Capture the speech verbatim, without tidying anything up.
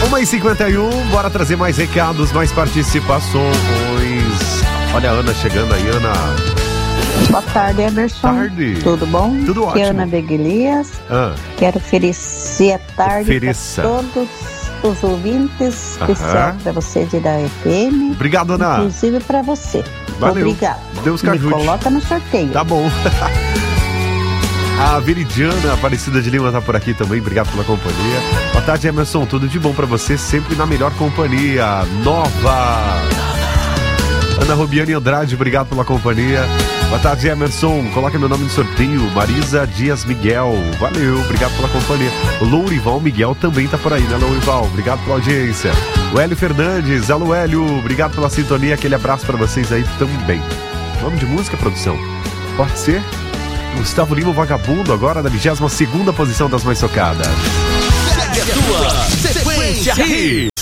uma e cinquenta e um, bora trazer mais recados, mais participações. Olha a Ana chegando aí, Ana. Boa tarde, Emerson. Tarde. Tudo bom? Tudo Aqui é ótimo. Ana Begelias. Ah. Quero oferecer a tarde Ofereça. para todos os ouvintes, Aham. especial para você de da F M. Obrigado, Ana. Inclusive para você. Valeu. Obrigado. Deus que Me ajude. coloca no sorteio. Tá bom. A Veridiana Aparecida de Lima tá por aqui também, obrigado pela companhia. Boa tarde, Emerson, tudo de bom pra você, sempre na melhor companhia. Nova Ana Robiane Andrade, obrigado pela companhia. Boa tarde, Emerson, coloca meu nome no sorteio. Marisa Dias Miguel, valeu, obrigado pela companhia. O Lourival Miguel também tá por aí, né, Lourival? Obrigado pela audiência. O Hélio Fernandes, alô Hélio, obrigado pela sintonia, aquele abraço pra vocês aí também. Nome de música, produção? Pode ser? Gustavo Lima, Vagabundo, agora na vigésima segunda posição das mais tocadas. Segue a tua sequência.